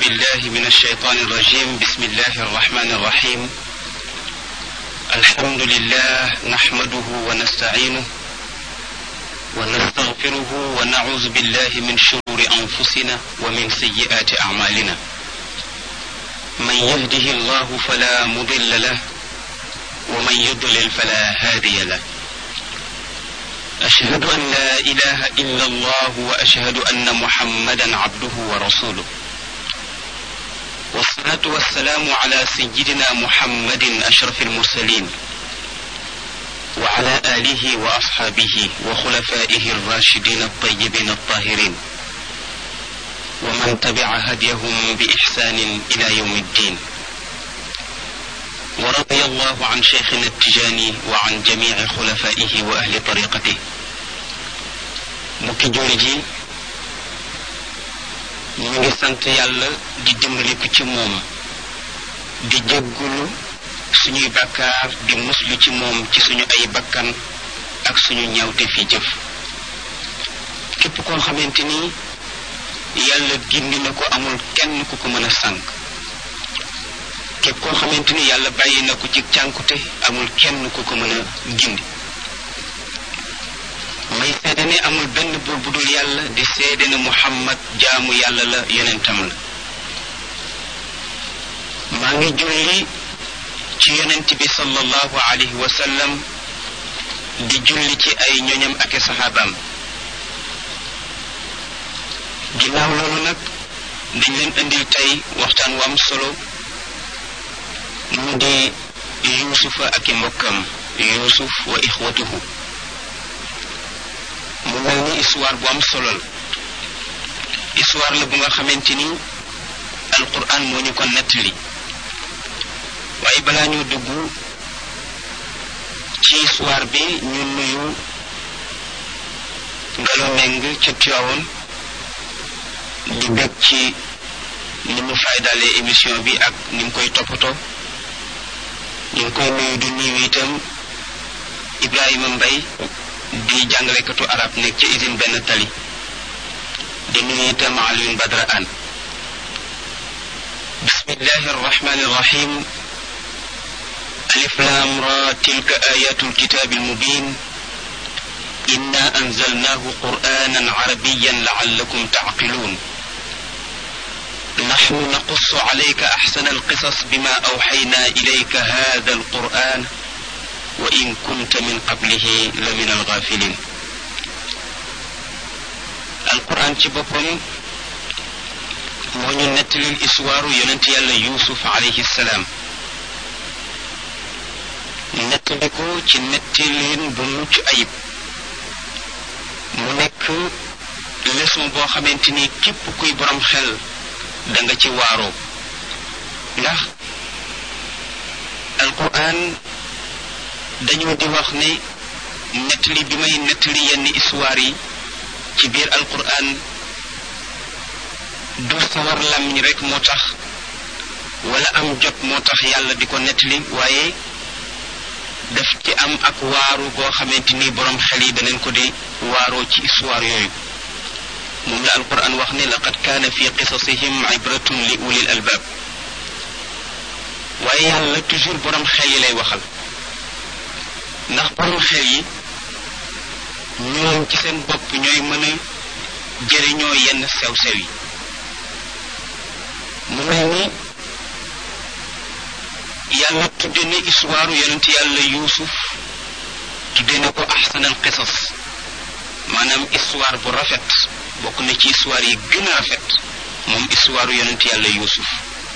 بالله من الشيطان الرجيم. بسم الله الرحمن الرحيم. الحمد لله نحمده ونستعينه ونستغفره ونعوذ بالله من شرور أنفسنا ومن سيئات أعمالنا. من يهده الله فلا مضل له ومن يضلل فلا هادي له. أشهد أن لا إله إلا الله وأشهد أن محمدا عبده ورسوله، والصلاة والسلام على سيدنا محمد أشرف المرسلين وعلى آله وأصحابه وخلفائه الراشدين الطيبين الطاهرين ومن تبع هديهم بإحسان إلى يوم الدين. ورضي الله عن شيخنا التجاني وعن جميع خلفائه وأهل طريقته. mbokki jullit yi ñu ngi sant yàlla di dimbaliku ci moom, di jéggulu suñuy bakkaar, di muslu ci moom ci suñu ay bakkan ak suñu ñaawte fi jëf. képp koo xamante ni yàlla gindi na ko amul kenn ku ko mën a sànk. képp koo xamante ni yàlla bàyyi na ko ci cànkute amul kenn ku ko mën a gindi. may seede ne amul benn buur bu dul yàlla, di seede ne Muhammad jaamu yàlla la, yonentam la. maa ngi julli ci yonent bi sallallahu alayhi wa sallam, di julli ci ay ñoñam ak i saxaabaam. ginnaaw loolu nag dañ leen indil tey waxtaan wu am solo mu di yuusufa ak i mbokkam, yuusuf wa ixwatuhu. mu mel ni histoire bu am solo la. histoire la bu nga xamante ni alquran moo ñu ko nettali. waaye balaa ñoo dugg ci histoire bi ñu nuyu Ngalo Meng ca Tiwaawoon di bég ci ni mu faydalee émission bi ak ni mu koy toppatoo. ñu ngi koy nuyu di nuyu itam Ibrahima Mbay di jàngalekatu arab nekk ci usine benn tali, di nuyu itam Alioune Badra An. bismillahi arrahmani irrahim. alif lam ra tilka ayatu alkitabi almubin inna anzalnahu qur'anan arabiyan la'allakum ta'qilun nahnu naqussu alayka ahsana alqisas bima awhayna ilayka hadha alqur'an wa in kunta min qablihi la min alghafilin. alquran ci boppam moo ñu nettalil histoire yonent yàlla Yuusuf alayhi salaam. nettali ko ci nettalin bu mucc ayib. mu nekk leçon boo xamante ni képp kuy borom xel da nga ci waaroo. ndax alquran dañoo di wax ne nettali bi may nettali yenn histoire yi ci biir alquran du sawar làmmiñ rek moo tax wala am jot moo tax yàlla di ko nettali, waaye daf ci am ak waaru boo xamante ni borom xel yi daneen ko di waaroo ci histoire yooyu. moom la alquran wax ne laqad kaana fi qisasihim ibratun li ulil albab. waaye yàlla toujours borom xel yi lay waxal, ndax borom xel yi ñoom ci seen bopp ñooy mën a jëriñoo yenn sew-sew yi. mu mel ni yàlla tudde na histoire yonent yàlla Yuusuf tudde na ko ahsanal qisas, maanaam histoire bu rafet, bokk na ci histoire yi gën a rafet moom histoire yonent yàlla Yuusuf.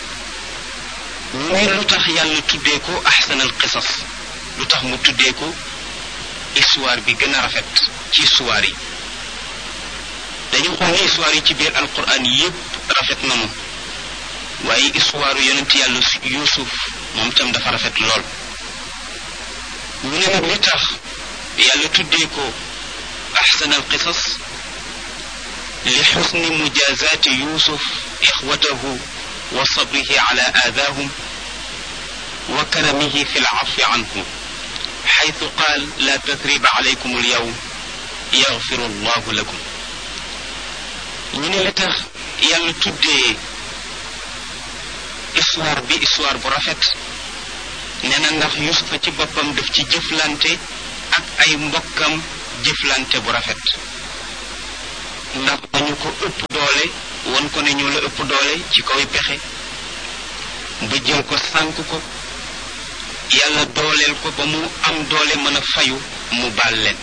muy lu tax yàlla tuddee ko ahsanal qisas, lu tax mu tuddee ko histoire bi gën a rafet ci histoire yi. dañu xool ni histoire yi ci biir alquran yépp rafet nanu, waaye histoire yonent yàlla Yuusuf moom itam dafa rafet lool. ñu ne nag li tax yàlla tuddee ko ahsanal qisas li xusni mujazaati Yuusuf ixwatahu wa sabrihi ala aadaahum wa karamihi fi lcafi anhum xaytu qaal laa tasriba alaykum alyawm yaxfiru allahu lakum. ñu ne li tax yàlla tuddee histoire bi histoire bu rafet nee na ndax Yusufa ci boppam daf ci jëflante ak ay mbokkam jëflante bu rafet ndax dañu ko ëpp doole won ko ne ñoo la ëpp doole ci kaw pexe ba jël ko sànk ko yàlla dooleel ko ba mu am doole mën a fayu mu baal leen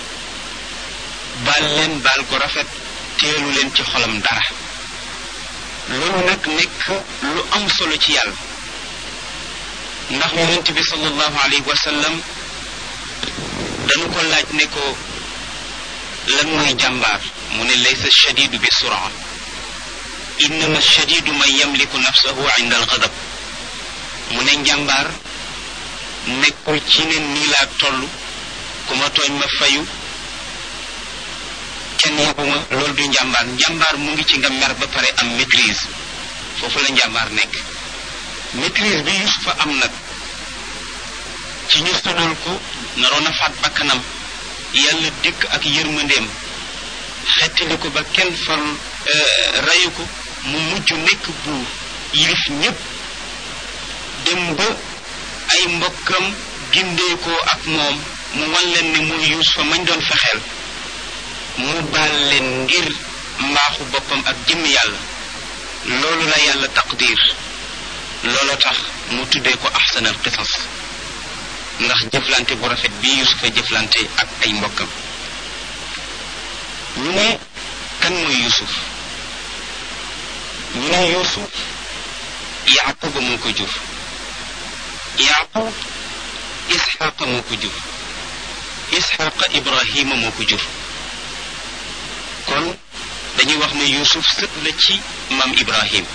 baal ko rafet teelu leen ci xolam dara loolu nag nekk lu am solo ci yàlla ndax yonent bi sallallahu alayhi wa sallam dañu ko laaj ne ko lan mooy jàmbaar mu ne laysa shadidu bi suraa innama shadidu man yamliku nafsahu inda alghadab mu ne njàmbaar nekkul ci ne nii laa toll ku ma tooñ ma fayu kenn yebuma loolu du njàmbaar mu ngi ci nga mer ba pare am maîtrise foofu la njàmbaar nekk maîtrise bi Yusufa am nag ci ñu sonal ko naroon a faat bakkanam yàlla dikk ak yërmandeem xettali ko ba kenn far rayu ko mu mujj nekk buur yilif ñépp dem ba ay mbokkam gindeekoo ak moom mu wan leen ne muy Yusufa mañ doon fexeel mu baal leen ngir mbaaxu boppam ak jëmm yàlla loolu la yàlla taqdir loolu tax mu tuddee ko ahsanal qisas ndax jëflante bu rafet bi Yusufa jëflante ak ay mbokkam ñu ne kan mooy Yusuf ñu ne Yusuf Yaquba moo ko jur Yaqub Isxaqa moo ko jur Isxaqa Ibrahima moo ko jur kon dañuy wax ne Yusuf sët la ci maam Ibrahim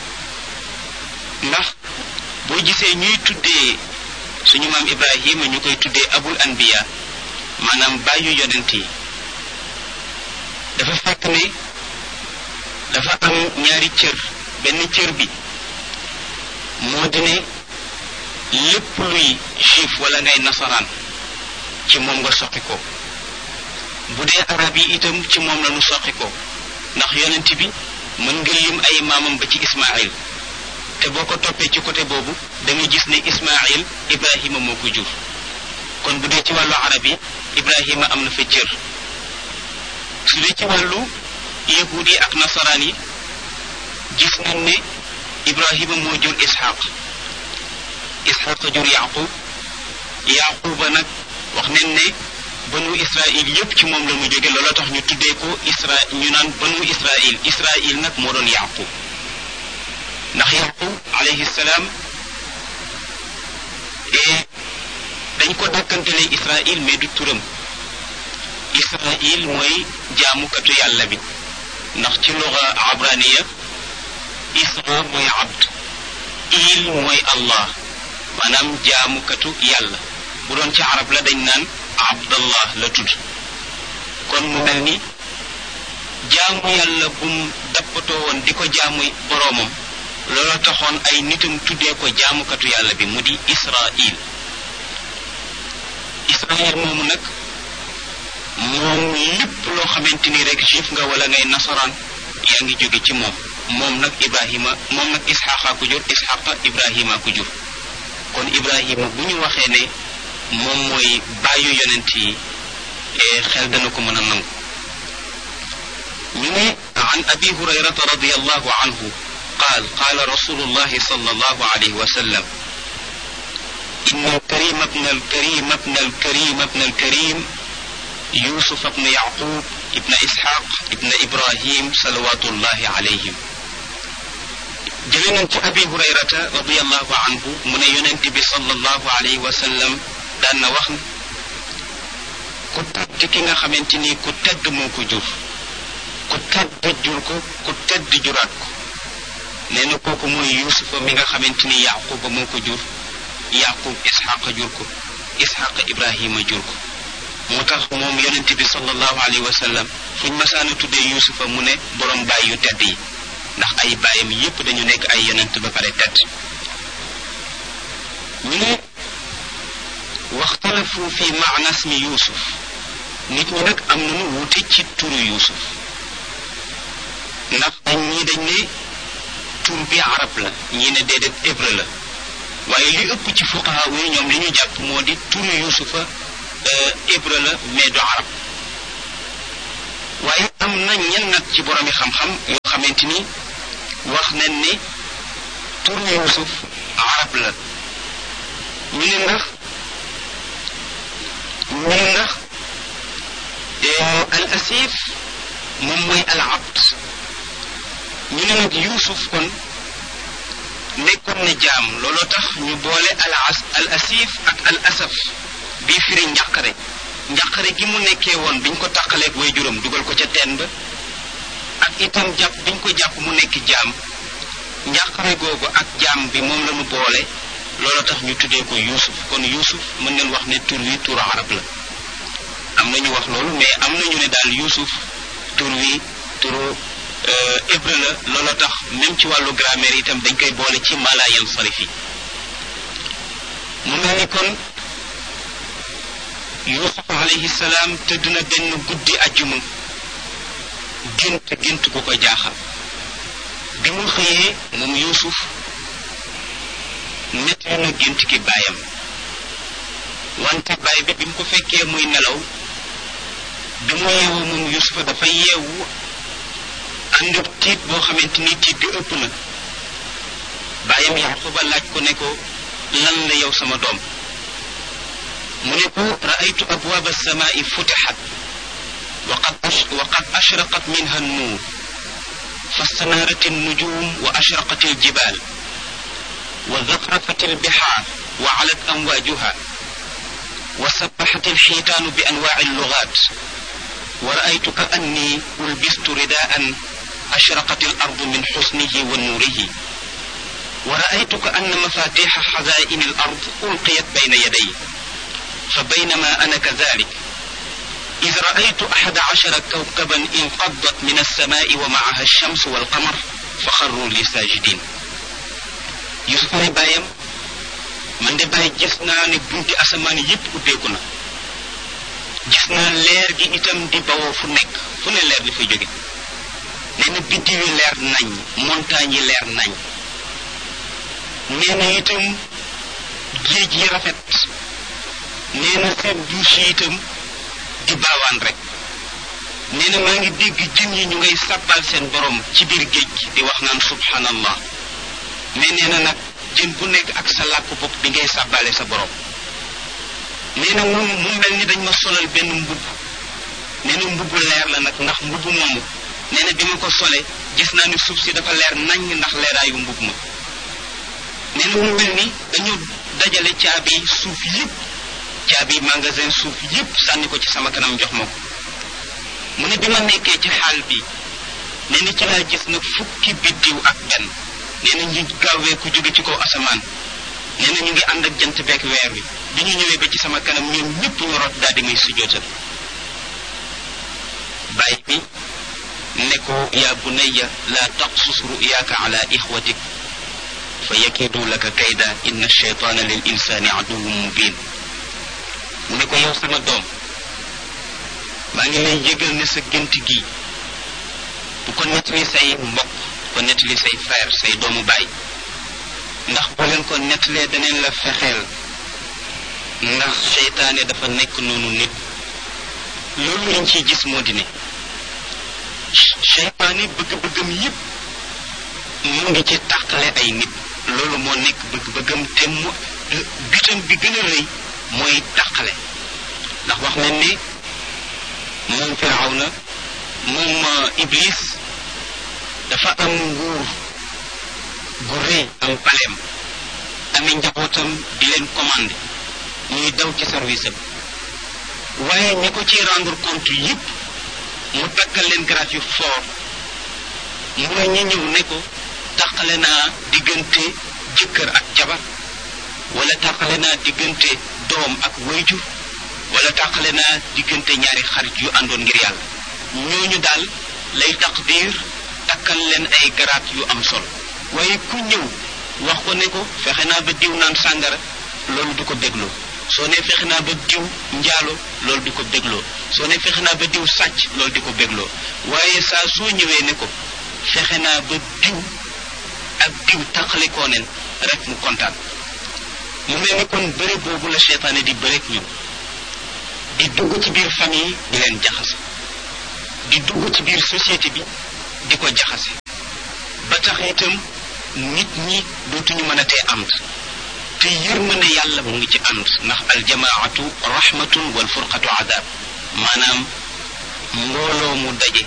ndax boo gisee ñuy tuddee suñu maam Ibrahima ñu koy tuddee abul anbiya maanaam bàyyu yonent yi dafa fekk ne dafa am ñaari cër benn cër bi moo di ne lépp luy juif wala ngay nasaraan ci moom nga soqi ko bu dee arab yi itam ci moom la nu soqi ko ndax yonent bi mën nga lim ay maamam ba ci Ismaïl te boo ko toppee ci côté boobu da nga gis ne Ismaïl Ibrahima moo ko jur kon bu dee ci wàllu arab yi Ibrahima am na fa cër su dee ci wàllu yahuud yi ak nasaraan yi gis nañ ne Ibrahima moo jur Ishaq jur Yaquba nag wax nañ ne banu Israil yépp ci moom la mu jóge looloo tax ñu tuddee ko ñu naan banu Israil nag moo doon Yaqub ndax Yaqub alayhi salaam dañ ko dàkkantelee Israil mais du turam Israil mooy jaamukatu yàlla bi ndax ci luga abraniya Isra mooy abd il mooy Allah maanaam jaamukatu yàlla bu doon ci arab la dañ naan abdallah la tudd kon mu mel ni jaamu yàlla bum dappatoo woon di ko jaamu boroomam looloo taxoon ay nitam tuddee ko jaamukatu yàlla bi mu di Israil moomu nag moom lépp loo xamante ni rek juif nga wala ngay nasaraan yaa ngi jóge ci moom nag Isxaqa ko jur Isxaqa Ibrahima ko jur kon Ibrahima bu ñu waxee ne moom mooy bàyyu yonent yi xel dana ko mën a nangu ñu ne an abi hurayrata radiyallahu anhu qaala rasulullahi sallallahu alayhi wa sallam inna al-karim ibn al-karim ibn al-karim ibn al-karim yusuf ibn yaqub ibn ishaq ibn ibrahim salawatullahi alayhim jëlee nañ ci abi hurayrata radiyallahu anhu mu ne yonent bi sallallahu alayhi wa sallam daan na wax ku tedd ki nga xamante ni ku tedd moo ko jur ku tedd jur ko ku tedd juraat ko nee na kooku mooy yusufa mi nga xamante ni yaquba moo ko jur yaqub isxaqa jur ko isxaqa ibrahima jur ko moo tax moom yonent bi sallallahu alayhi wa sallam fuñ masaana tuddee yusufa mu ne borom baay yu tedd yi ndax ay baayam yépp dañu nekk ay yonent ba pare tedd ñu ne waxtalafu fi maana ismi yusuf nit ñi nag am nañu wuute ci turu yusuf ndax dañ ne tur bi arab la ñi ne déedéet hébreu la waaye li ëpp ci fuqaha yi ñoom li ñu jàpp moo di turu yusufa hébreu la mais du arab waaye am na ñenn nag ci boromi xam-xam yoo xamante ni wax nañ ne turu yusuf arab la ñu ne ndax al asif moom mooy al abd ñu ne nag yusuf kon nekkoon na jaam looloo tax ñu boole al asif ak al asaf bii firi njàqare gi mu nekkee woon biñ ko tàqaleeg way juróom dugal ko ca teen ba ak itam jàpp biñ ko jàpp mu nekk jaam njàqare googu ak jaam bi moom la ñu boole looloo tax ñu tuddee ko yusuf kon yusuf mën ngeen wax ne tur wi turu arab la am na ñu wax loolu mais am na ñu ne daal yusuf tur wi turu hébreu la looloo tax même ci wàllu grammaire itam dañ koy boole ci mala yansarif yi mu mel ni kon yusuf alayhi salaam tëdd na benn guddi ajjuma gént ku ko jaaxal bi mu xëyee moom yusuf nettali na gént ki baayam wante baay bi mu ko fekkee muy nelaw bi mu yeewu moom yusufa dafa yeewu ànd ak tiit boo xamante ni tiit bi ëpp na baayam yaquba laaj ko ne ko lan la yow sama doom mu ne ko ra'aytu abwaaba as-samaa'i futixat wa qad ashraqat minha an-nuur فاستنارت النجوم وأشرقت الجبال وزخرفت البحار وعلت أمواجها وسبحت الحيتان بأنواع اللغات ورأيت كأني ألبست رداء أشرقت الأرض من حسنه ونوره ورأيت كأن مفاتيح خزائن الأرض ألقيت بين يدي فبينما أنا كذلك إذ رأيت 11 كوكبا انقضت من السماء ومعها الشمس والقمر فخروا لي ساجدين يوسف ne baayam man de baay gis naa ne bunti asamaan yépp ubbeeku na gis naa leer gi itam di bawoo fu nekk fu ne leer di fay jóge nee na biddiw yi leer nañ montagne yi leer nañ nee na itam géej yi rafet nee na seen douche yi itam di baawaan rek nee na maa ngi dégg jën yi ñu ngay sàbbal seen borom ci biir géej gi di wax naan subhanallah mais nee na nag jën bu nekk ak sa làkk bopp bi ngay sàbbale sa borom nee na mu mel ni dañ ma solal benn mbubb nee na mbubbu leer la nag ndax mbubbu moomu nee na bi ma ko sole gis naa ni suuf si dafa leer nañ ndax leeraayu mbubb ma nee na mu mel ni dañu dajale caabi suuf yépp caabi magasin suuf yépp sànni ko ci sama kanam jox ma ko mu ne bi ma nekkee ci xaal bi nee na ci laa gis nag fukki biddiw ak benn nee na ñu gaawee ku jóge ci kaw asamaan nee na ñu ngi ànd ak jant beek weer wi bi ñu ñëwee ba ci sama kanam ñoom ñëpp ñu rot daal di may sujjootal baay bi ne ko yaa bunayya laa taqsus ru'yaaka ala ixwatik fa yakiidu laka kayda inna shaytaana lil insaani aduwwun mubin mu ne ko yow sama doom maa ngi lay yëgal ne sa gént gi bu ko nettali say mbokk ko nettali say frère say doomu baay ndax boo leen ko nettalee daneen la fexeel ndax seytaane dafa nekk noonu nit loolu lañ ciy gis moo di ne seytaane bëgg-bëggam yépp mu ngi ci tàqale ay nit loolu moo nekk bëgg-bëggam te mu bitam bi gën a rëy mooy tàqale ndax wax nañ ne moom Firawna moom Iblis dafa am nguur gu rëy am paleem amee njabootam di leen commandé ñuy daw ci service am waaye ñi ko ci rendre compte yépp mu takkal leen grade yu fort mu ne ñi ñëw ne ko tàqale naa diggante jëkkër ak jabar wala tàqale naa diggante doom ak wayjur wala tàqale naa diggante ñaari xarit yu àndoon ngir yàlla ñooñu daal lay taqdir takkal leen ay garaat yu am solo waaye ku ñëw wax ko ne ko fexe naa ba diw naan sàngara loolu du ko bégloo soo ne fexe naa ba diw njaalo loolu du ko bégloo soo ne fexe naa ba diw sàcc loolu di ko bégloo waaye saa soo ñëwee ne ko fexe naa ba diw ak diw tàqalikoo nen rek mu kontaan. mu mel ni kon bëri boobu la seytaane di bëreeg ñun di dugg ci biir famille di leen jaxase di dugg ci biir société bi di ko jaxase ba tax itam nit ñi dootuñu mën a tee ànd te yërmande yàlla mu ngi ci ànd ndax aljamaatu rahmatun wal furqatu adab maanaam mbooloo mu daje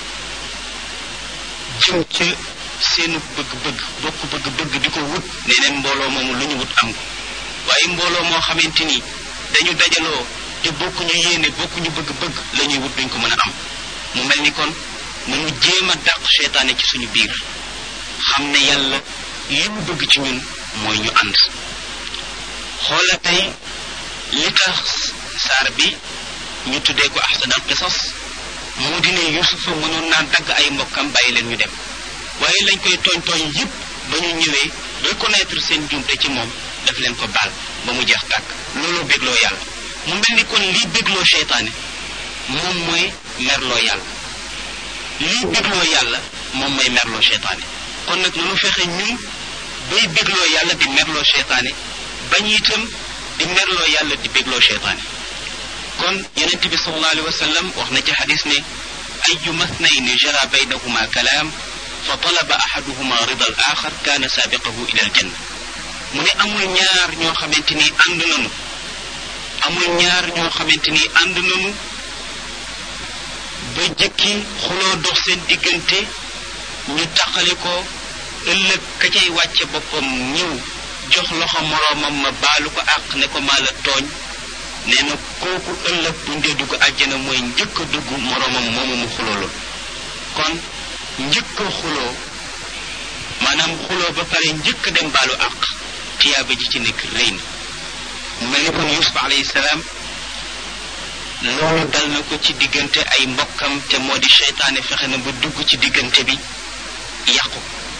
jëm ca seenu bëgg-bëgg bokk bëgg-bëgg di ko wut neneen mbooloo moomu lu ñu wut am ko waaye mbooloo moo xamante ni dañu dajaloo te bokkuñu yéene bokkuñu bëgg-bëgg la ñuy wut duñ ko mën a am mu mel ni kon nañu jéem a dàq seytaane ci suñu biir xam ne yàlla li mu bëgg ci ñun mooy ñu ànd xoola tey li tax saar bi ñu tuddee ko ahsanal qisas moo di ne Yusufa mënoon naa dagg ay mbokkam bàyyi leen ñu dem waaye lañ koy tooñ yépp ba ñu ñëwee reconnaître seen jumte ci moom daf leen ko baal ba mu jeex tàkk looloo bégloo yàlla mu mel ni kon lii bégloo seytaane moom mooy merloo yàlla lii bégloo yàlla moom mooy merloo seytaane kon nag nanu fexe ñun bay bégloo yàlla di merloo seytaane bañ itam di merloo yàlla di bégloo seytaane kon yonent bi sallallahu alayhi wa sallam wax na ci xadis ne ayu mathnayni jara baynahuma kalaam fa talaba ahaduhuma rida al axar kaana saabiqahu ila al janna mu ne amul ñaar ñoo xamante ni ànd nañu ba jëkki xuloo dox seen diggante ñu taqali ko ëllëg ka cay wàcce boppam ñëw jox loxo moroomam ma baalu ko àq ne ko maa la tooñ nee na kooku ëllëg buñ dee dugg àjjana mooy njëkk a dugg moroomam moomu mu xulooloon kon njëkk a xuloo maanaam xuloo ba pare njëkk a dem baalu àq tiyaaba ji ci nekk rëy na mu mel ni kon Yuusuf alayhi salaam loolu dal na ko ci diggante ay mbokkam te moo di seytaane fexe na ba dugg ci diggante bi yàqu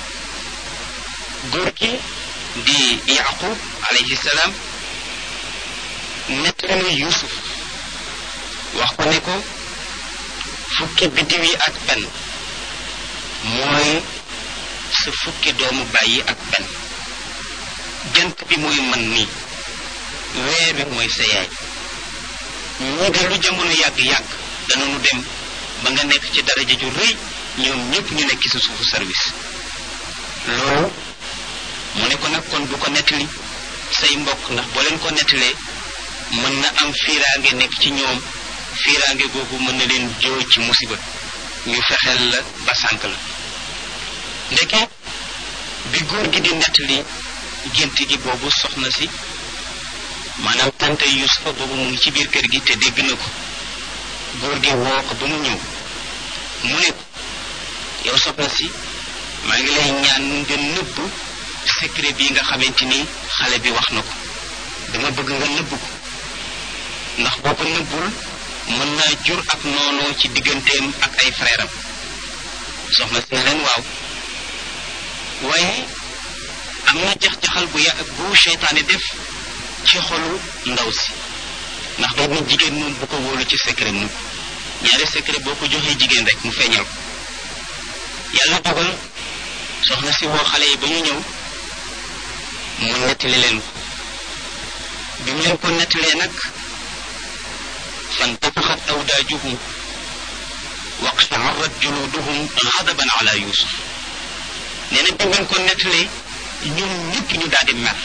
góor gi di Yaqub alayhi salaam nettali na Yuusuf wax ko ne ko fukki biddiw yi ak benn mooy sa fukki doomu bàyyi ak benn jant bi mooy man nii weer bi mooy sa yaay ñii de lu jamono yàgg-yàgg danañu dem ba nga nekk ci daraja ju rëy ñoom ñëpp ñu nekk ci suufu service loolu mu ne ko nag kon bu ko nettali say mbokk ndax boo leen ko nettalee mën na am fiiraange nekk ci ñoom fiiraange googu mën na leen joo ci musiba ñu fexeel la ba sànk la ndeke bi góor gi di nettali gént gi boobu soxna si maanaam tante Yusufa boobu mu ngi ci biir kër gi te dégg na ko góor gi woo ko ba mu ñëw mu ne ko yow soxna si maa ngi lay ñaan nga nëbb secret bi nga xamante ni xale bi wax na ko dama bëgg nga nëbb ko ndax boo ko nëbbul mën naa jur ak noonoo ci digganteem ak ay frère am soxna si ne leen waaw waaye am na jax-jaxal bu seytaane def ci xolu ndaw si ndax dañ ne jigéen moom bu ko wóolu ci secret mu ñaari secret boo ko joxee jigéen rek mu feeñal ko yàlla dogal soxna si woo xale yi ba ñu ñëw mu nettali leen ko bi mu leen ko nettalee nag fantafaxat awdaajuhum waqta'arrat juluduhum ghadaban ala Yusuf nee na bi mu leen ko nettalee ñoom ñëpp ñu daal di mer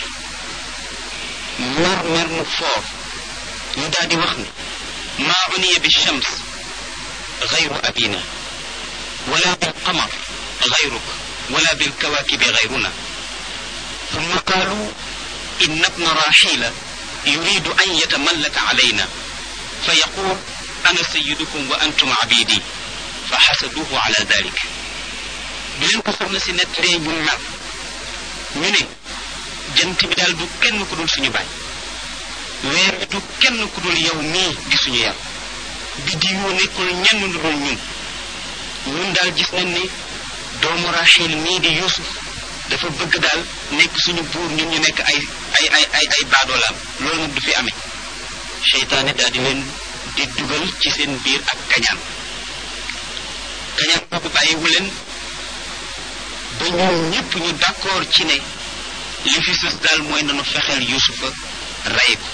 mu foor ñu daal di wax ne maa uniya bi shams gayru abina wala bil qamar gayruk wala bil kawakibi gayruna ثم قالوا إن ابن راحيل يريد أن يتملك علينا فيقول أنا سيدكم وأنتم عبيدي فحسدوه على ذلك بلين ko soxna si nettalee ñu mer ñu ne jant bi daal du kenn ku dul suñu baay weer bi du kenn ku dul yow mii di suñu yar biddi yoo nekkul ñenn lu dul ñun daal gis nañ ni doomu Rachel mii di Yusuf dafa bëgg daal nekk suñu buur ñun ñu nekk ay baadoolaam loolu nag du fi amee seytaane daal di leen di dugal ci seen biir ak kañaan boobu bàyyiwu leen ba ñoom ñépp ñu d'accord ci ne li fi sës daal mooy nanu fexeel yusufa rey ko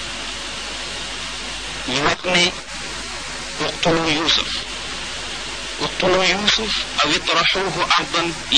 ñu wax ne uqtulu yusuf aw itraxuuhu ardan